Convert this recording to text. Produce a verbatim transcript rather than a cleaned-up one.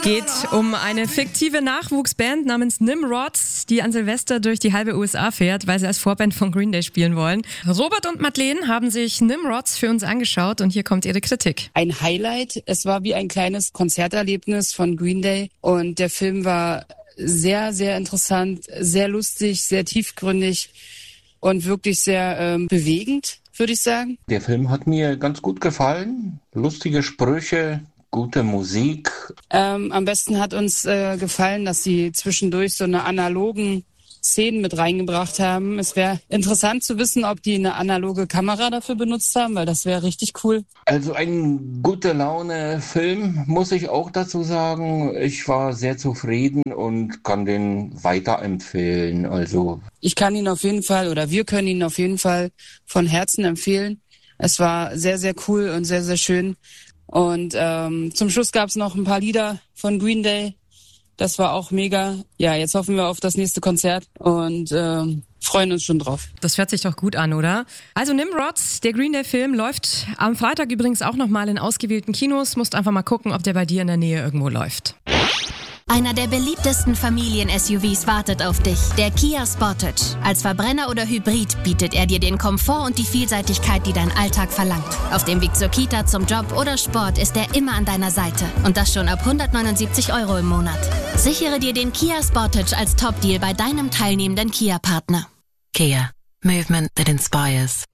Geht um eine fiktive Nachwuchsband namens Nimrods, die an Silvester durch die halbe U S A fährt, weil sie als Vorband von Green Day spielen wollen. Robert und Madeleine haben sich Nimrods für uns angeschaut und hier kommt ihre Kritik. Ein Highlight, es war wie ein kleines Konzerterlebnis von Green Day und der Film war sehr, sehr interessant, sehr lustig, sehr tiefgründig und wirklich sehr ähm, bewegend, würde ich sagen. Der Film hat mir ganz gut gefallen. Lustige Sprüche, gute Musik. Ähm, am besten hat uns äh, gefallen, dass sie zwischendurch so eine analogen Szenen mit reingebracht haben. Es wäre interessant zu wissen, ob die eine analoge Kamera dafür benutzt haben, weil das wäre richtig cool. Also ein gute Laune-Film, muss ich auch dazu sagen. Ich war sehr zufrieden und kann den weiterempfehlen. Also ich kann ihn auf jeden Fall, oder wir können ihn auf jeden Fall von Herzen empfehlen. Es war sehr, sehr cool und sehr, sehr schön. Und ähm, zum Schluss gab es noch ein paar Lieder von Green Day. Das war auch mega. Ja, jetzt hoffen wir auf das nächste Konzert und ähm, freuen uns schon drauf. Das hört sich doch gut an, oder? Also Nimrods, der Green Day-Film, läuft am Freitag übrigens auch nochmal in ausgewählten Kinos. Musst einfach mal gucken, ob der bei dir in der Nähe irgendwo läuft. Einer der beliebtesten Familien-S U Vs wartet auf dich, der Kia Sportage. Als Verbrenner oder Hybrid bietet er dir den Komfort und die Vielseitigkeit, die dein Alltag verlangt. Auf dem Weg zur Kita, zum Job oder Sport ist er immer an deiner Seite. Und das schon ab hundertneunundsiebzig Euro im Monat. Sichere dir den Kia Sportage als Top-Deal bei deinem teilnehmenden Kia-Partner. Kia. Movement that inspires.